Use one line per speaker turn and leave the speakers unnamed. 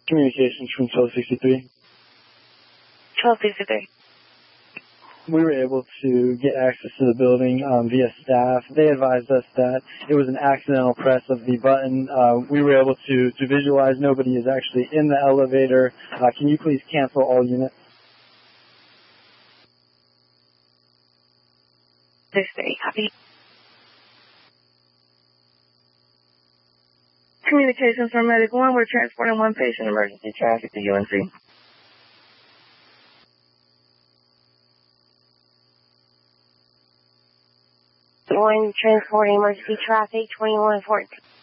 Communications from 1263.
1263.
We were able to get access to the building via staff. They advised us that it was an accidental press of the button. We were able to visualize nobody is actually in the elevator. Can you please cancel all units?
63, copy.
Communications from Medic 1, we're transporting one patient emergency traffic to UNC.
One transporting emergency traffic, 2114.